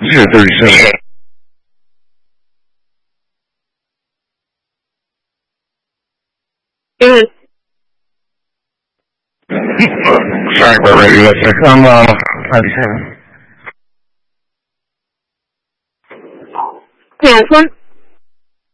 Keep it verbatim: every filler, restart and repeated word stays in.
thirty-six, thirty-seven. Mm. Sorry about radio. That's like, I'm uh, ninety-seven. Yeah, this one.